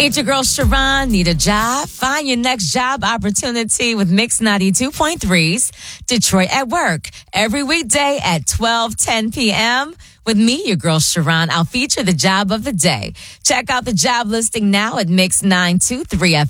It's your girl, Sharon. Need a job? Find your next job opportunity with Mix 92.3's Detroit at Work. Every weekday at 12:10 p.m. With me, your girl, Sharon. I'll feature the job of the day. Check out the job listing now at Mix 923 FM.